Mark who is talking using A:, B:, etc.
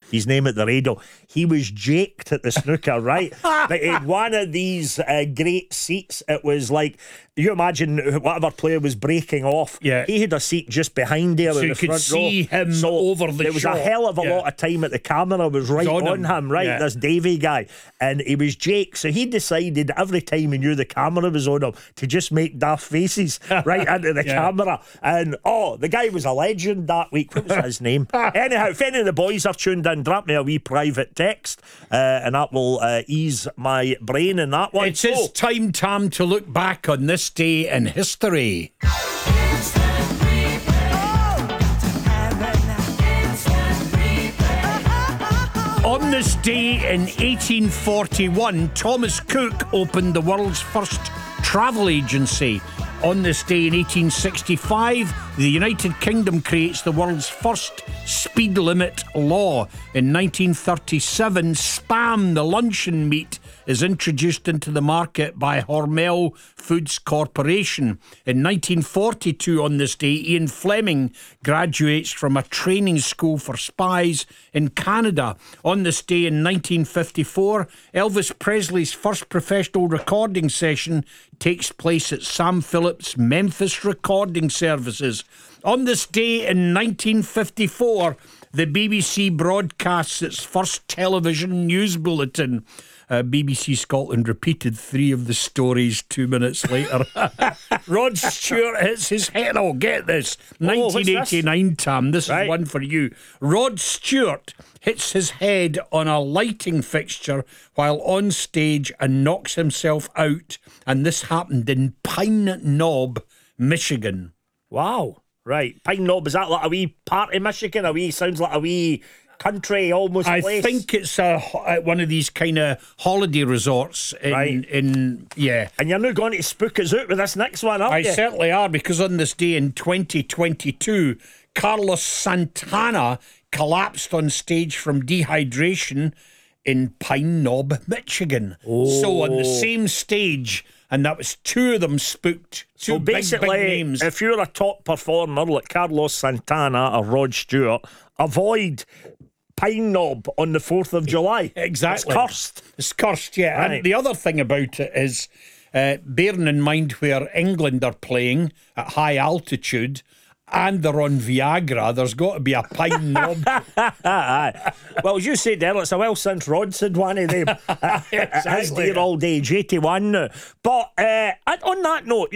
A: his name at the radio. He was jaked at the snooker, right? But he had one of these great seats. It was like, you imagine whatever player was breaking off.
B: Yeah.
A: He had a seat just behind there
B: So
A: in
B: you
A: the
B: could
A: front
B: see
A: row.
B: him
A: So
B: over the
A: there was
B: shot.
A: a hell of a
B: Yeah.
A: lot of time that the camera was right on him, right?
B: Yeah.
A: This Davy guy. And he was Jake. So he decided every time he knew the camera was on him to just make daft faces right into the camera. And the guy was a legend that week. What was his name? Anyhow, if any of the boys are tuned in, drop me a wee private text and that will ease my brain in that one.
B: It's his time, Tam, to look back on this day in history. On this day in 1841, Thomas Cook opened the world's first travel agency. On this day in 1865, the United Kingdom creates the world's first speed limit law. In 1937, Spam, the luncheon meat, is introduced into the market by Hormel Foods Corporation. In 1942, on this day, Ian Fleming graduates from a training school for spies in Canada. On this day in 1954, Elvis Presley's first professional recording session takes place at Sam Phillips' Memphis Recording Services. On this day in 1954, the BBC broadcasts its first television news bulletin. BBC Scotland repeated 3 of the stories 2 minutes later. Rod Stewart hits his head. Oh, get this. 1989, Tam. This is one for you. Rod Stewart hits his head on a lighting fixture while on stage and knocks himself out. And this happened in Pine Knob, Michigan.
A: Wow. Right. Pine Knob, is that like a wee part in Michigan? Sounds like a wee country almost place?
B: I think it's one of these kind of holiday resorts in yeah.
A: And you're now going to spook us out with this next one, aren't you?
B: I certainly are, because on this day in 2022, Carlos Santana collapsed on stage from dehydration in Pine Knob, Michigan. So on the same stage, and that was 2 of them spooked.
A: So
B: big names.
A: if you're a top performer like Carlos Santana or Rod Stewart, avoid Pine Knob on the 4th of July.
B: Exactly.
A: It's cursed,
B: yeah.
A: Right.
B: And the other thing about it is, bearing in mind where England are playing at high altitude and they're on Viagra, there's got to be a Pine Knob.
A: Well, as you said there, it's a while since Rod said one of them. His dear old age, 81 now. But on that note,